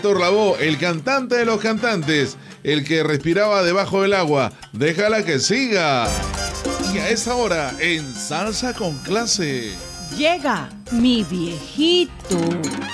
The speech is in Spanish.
Héctor Lavoe, el cantante de los cantantes, el que respiraba debajo del agua. Déjala que siga. Y a esa hora, en Salsa con Clase, llega mi viejito.